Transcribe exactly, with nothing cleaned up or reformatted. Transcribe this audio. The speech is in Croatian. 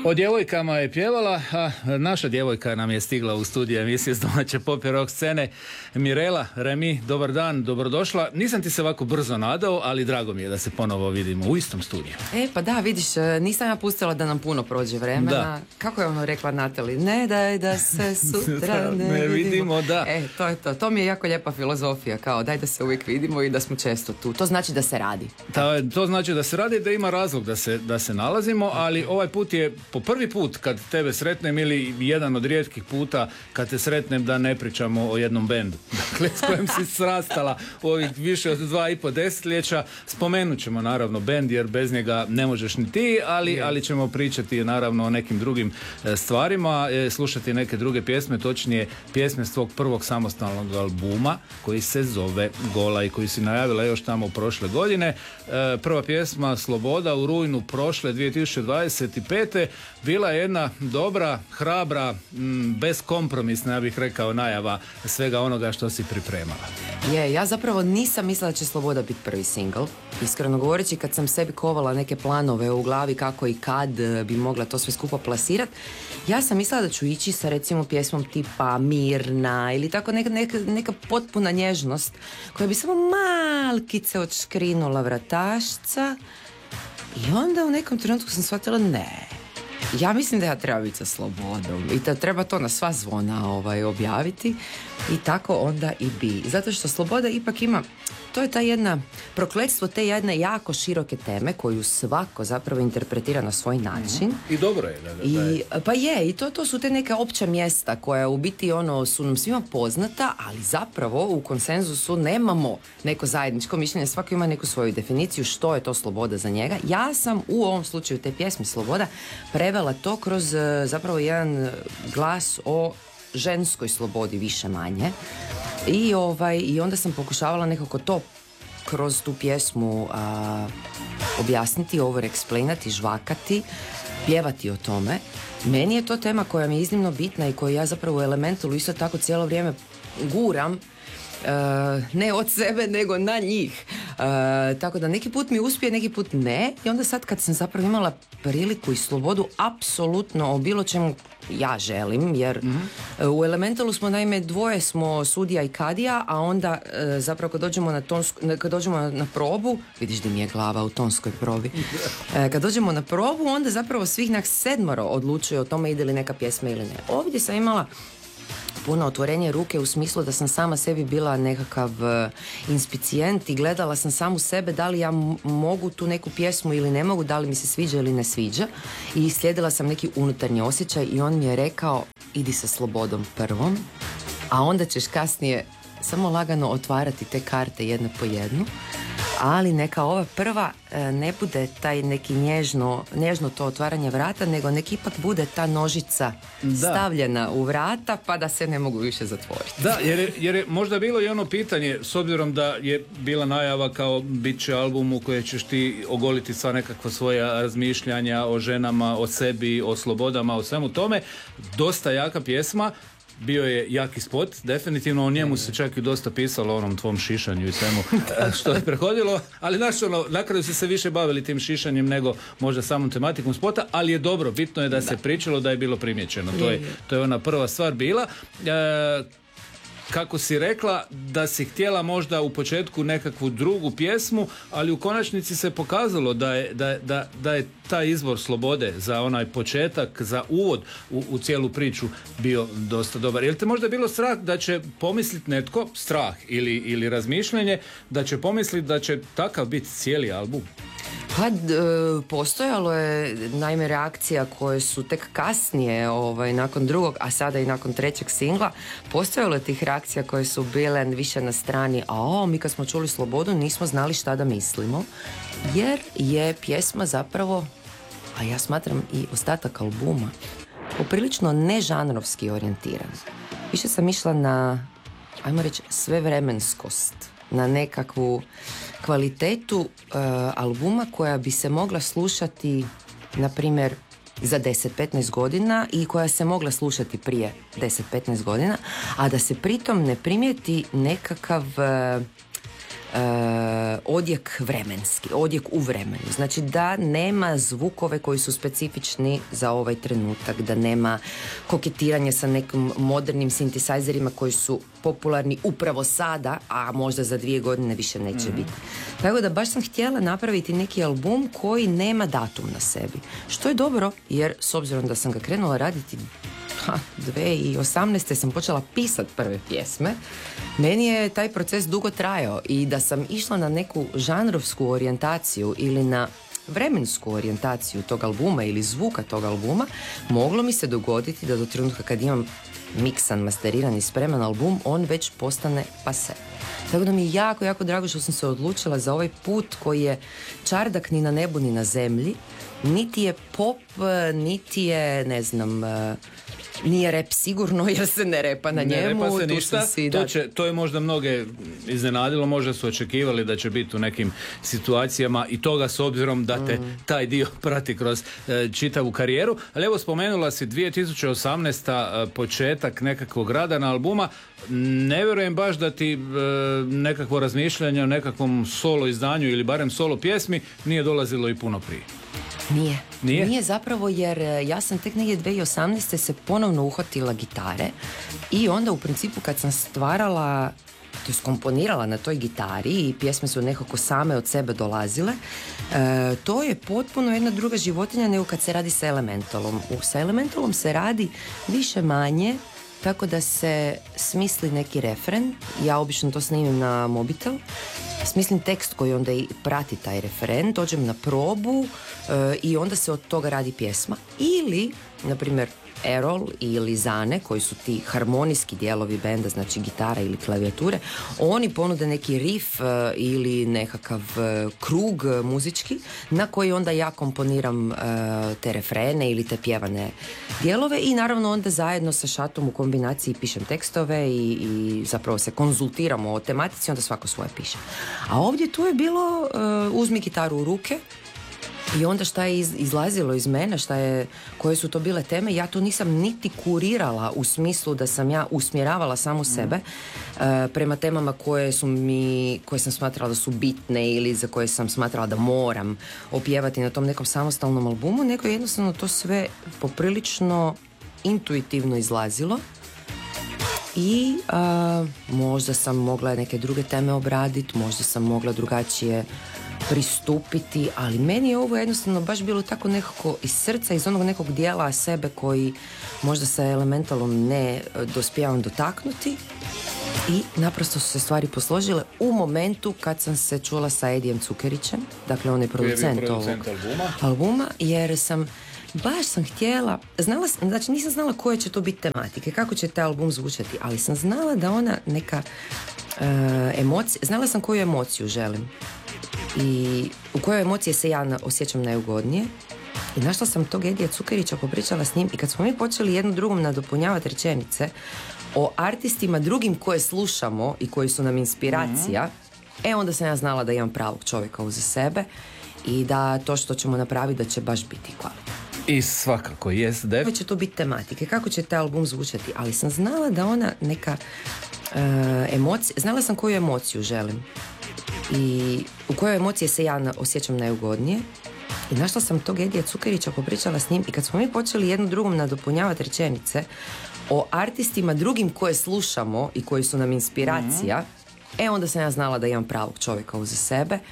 O djevojkama je pjevala, a naša djevojka nam je stigla u studiju emisije s domaće pop i rock scene. Mirela, Remi, dobar dan, dobrodošla. Nisam ti se ovako brzo nadao, ali drago mi je da se ponovo vidimo u istom studiju. E, pa da, vidiš, nisam ja pustila da nam puno prođe vremena. Da. Kako je ono rekla Natali? Ne daj da se sutra ne, ne vidimo. vidimo da. E, to je to. To mi je jako lijepa filozofija, kao daj da se uvijek vidimo i da smo često tu. To znači da se radi. Ta, to znači da se radi, da ima razlog da se, da se nalazimo, ali ovaj put je po prvi put kad tebe sretnem ili jedan od rijetkih puta kad te sretnem da ne pričamo o jednom bendu. Dakle, s kojim si srastala u ovih više od dva i po desetljeća. Spomenut ćemo naravno bend jer bez njega ne možeš ni ti, ali, ali ćemo pričati naravno o nekim drugim e, stvarima, e, slušati neke druge pjesme, točnije pjesme s tvog prvog samostalnog albuma koji se zove Gola i koji si najavila još tamo prošle godine. E, prva pjesma Sloboda u rujnu prošle dvije tisuće dvadeset pete bila je jedna dobra, hrabra, m, beskompromisna, ja bih rekao, najava svega onoga što si pripremala. Je, ja zapravo nisam mislila da će Sloboda biti prvi singl. Iskreno govoreći, kad sam sebi kovala neke planove u glavi kako i kad bi mogla to sve skupo plasirat, ja sam mislila da ću ići sa recimo pjesmom tipa Mirna ili tako neka, neka, neka potpuna nježnost koja bi samo malkice odškrinula vratašca i onda u nekom trenutku sam shvatila ne. Ja mislim da ja treba biti sa Slobodom i da treba to na sva zvona ovaj, objaviti i tako onda i bi. Zato što Sloboda ipak ima, to je ta jedna prokletstvo te jedne jako široke teme koju svako zapravo interpretira na svoj način. Mm-hmm. I dobro je. Da, da, I, pa je, i to, to su te neke opća mjesta koja u biti ono, su nam svima poznata, ali zapravo u konsenzusu nemamo neko zajedničko mišljenje, svako ima neku svoju definiciju što je to sloboda za njega. Ja sam u ovom slučaju te pjesme Sloboda prevela to kroz zapravo jedan glas o ženskoj slobodi više manje i, ovaj, i onda sam pokušavala nekako to kroz tu pjesmu a, objasniti, overexplainati, žvakati, pjevati o tome. Meni je to tema koja mi je iznimno bitna i koju ja zapravo u Elementalu isto tako cijelo vrijeme guram. Uh, ne od sebe nego na njih, uh, tako da neki put mi uspije, neki put ne i onda sad kad sam zapravo imala priliku i slobodu apsolutno o bilo čemu ja želim, jer mm-hmm. uh, u Elementalu smo naime dvoje smo sudija i kadija, a onda uh, zapravo kad dođemo na, tonsku, kad dođemo na, na probu, vidiš da mi je glava u tonskoj probi, uh, kad dođemo na probu onda zapravo svih nas sedmoro odlučuje o tome ide li neka pjesma ili ne. Ovdje sam imala puno otvorenje ruke u smislu da sam sama sebi bila nekakav uh, inspicijent i gledala sam samu sebe da li ja m- mogu tu neku pjesmu ili ne mogu, da li mi se sviđa ili ne sviđa i slijedila sam neki unutarnji osjećaj i on mi je rekao idi sa Slobodom prvom, a onda ćeš kasnije samo lagano otvarati te karte jedna po jednu, ali neka ova prva e, ne bude taj neki nježno, nježno to otvaranje vrata, nego nek ipak bude ta nožica da. stavljena u vrata pa da se ne mogu više zatvoriti. Da, jer je, jer je možda bilo i ono pitanje, s obzirom da je bila najava kao bit će album u koje ćeš ti ogoliti sva nekakva svoja razmišljanja o ženama, o sebi, o slobodama, o svemu tome, dosta jaka pjesma. Bio je jaki spot, definitivno o njemu se čak i dosta pisalo o onom tvom šišanju i svemu što je prehodilo, ali znaš ono, na kraju su se više bavili tim šišanjem nego možda samom tematikom spota, ali je dobro, bitno je da se pričalo, da je bilo primijećeno, to je, to je ona prva stvar bila. E, kako si rekla da si htjela možda u početku nekakvu drugu pjesmu, ali u konačnici se pokazalo da je, da, da, da je taj izvor Slobode za onaj početak, za uvod u, u cijelu priču bio dosta dobar. Je li te možda bilo strah da će pomisliti netko, strah ili, ili razmišljanje, da će pomisliti da će takav biti cijeli album? Pa d- postojalo je naime reakcija koje su tek kasnije ovaj, nakon drugog, a sada i nakon trećeg singla, postojalo je tih reakcija koje su bile više na strani a o, mi kad smo čuli Slobodu nismo znali šta da mislimo, jer je pjesma zapravo, a ja smatram i ostatak albuma, poprilično nežanrovski orijentiran. Više sam išla na, ajmo reći, svevremenskost, na nekakvu kvalitetu uh, albuma koja bi se mogla slušati na primjer za deset do petnaest godina i koja se mogla slušati prije deset do petnaest godina, a da se pritom ne primijeti nekakav uh, odjek vremenski, odjek u vremenu. Znači da nema zvukove koji su specifični za ovaj trenutak, da nema koketiranja sa nekim modernim sintesajzerima koji su popularni upravo sada, a možda za dvije godine više neće mm. biti. Tako da baš sam htjela napraviti neki album koji nema datum na sebi. Što je dobro, jer s obzirom da sam ga krenula raditi ha, dvije tisuće osamnaeste sam počela pisati prve pjesme, meni je taj proces dugo trajao i da sam išla na neku žanrovsku orijentaciju ili na vremensku orijentaciju tog albuma ili zvuka tog albuma, moglo mi se dogoditi da do trenutka kad imam miksan, masteriran i spreman album, on već postane pase. Tako da mi je jako, jako drago što sam se odlučila za ovaj put koji je čardak ni na nebu ni na zemlji, niti je pop, niti je, ne znam, nije rep sigurno jer se ne repa na njemu. Ne repa se ništa, si, to, da... će, to je možda mnoge iznenadilo, možda su očekivali da će biti u nekim situacijama i toga s obzirom da te mm. taj dio prati kroz e, čitavu karijeru. Ali evo spomenula si dvije tisuće osamnaesta početak nekakvog rada na albuma. Ne vjerujem baš da ti e, nekakvo razmišljanje o nekakvom solo izdanju ili barem solo pjesmi nije dolazilo i puno prije. Nije. Nije? Nije zapravo jer ja sam tek negdje dvije tisuće osamnaeste se ponovno uhvatila gitare i onda u principu kad sam stvarala, to je skomponirala na toj gitari i pjesme su nekako same od sebe dolazile, e, to je potpuno jedna druga životinja nego kad se radi sa Elementalom. U, sa Elementalom se radi više manje tako da se smisli neki refren, ja obično to snimim na mobitel, smislim tekst koji onda i prati taj referen, dođem na probu e, i onda se od toga radi pjesma. Ili, na primjer, Erol ili Zane, koji su ti harmonijski dijelovi benda, znači gitara ili klavijature, oni ponude neki riff e, ili nekakav e, krug muzički na koji onda ja komponiram e, te refrene ili te pjevane dijelove i naravno onda zajedno sa Šatom u kombinaciji pišem tekstove i, i zapravo se konzultiramo o tematici, onda svako svoje piše. A ovdje tu je bilo e, uzmi gitaru u ruke i onda šta je iz, izlazilo iz mene, šta je, koje su to bile teme, ja to nisam niti kurirala u smislu da sam ja usmjeravala samu sebe uh, prema temama koje su mi, koje sam smatrala da su bitne ili za koje sam smatrala da moram opjevati na tom nekom samostalnom albumu, nego jednostavno to sve poprilično intuitivno izlazilo i uh, možda sam mogla neke druge teme obraditi, možda sam mogla drugačije pristupiti, ali meni je ovo jednostavno baš bilo tako nekako iz srca, iz onog nekog dijela sebe koji možda sa Elementalom ne dospijevam dotaknuti i naprosto su se stvari posložile u momentu kad sam se čula sa Edijem Cukerićem, dakle on je producent, je producent ovog albuma. albuma, jer sam baš sam htjela, znala, znači nisam znala koje će to biti tematike, kako će taj album zvučati, ali sam znala da ona neka uh, emocija, znala sam koju emociju želim i u kojoj emocije se ja osjećam najugodnije i našla sam tog Edija Cukerića, popričala s njim i kad smo mi počeli jedno drugom nadopunjavati rečenice o artistima drugim koje slušamo i koji su nam inspiracija, mm-hmm. e onda sam ja znala da imam pravog čovjeka uza sebe i da to što ćemo napraviti da će baš biti kvalitetno. I svakako, jest def. Kako će to biti tematike, kako će taj album zvučati, ali sam znala da ona neka uh, emocija, znala sam koju emociju želim i u kojoj emocije se ja osjećam najugodnije i našla sam tog Edija Cukerića, popričala s njim i kad smo mi počeli jedno drugom nadopunjavati rečenice o artistima drugim koje slušamo i koji su nam inspiracija, mm-hmm. e onda sam ja znala da imam pravog čovjeka uza sebe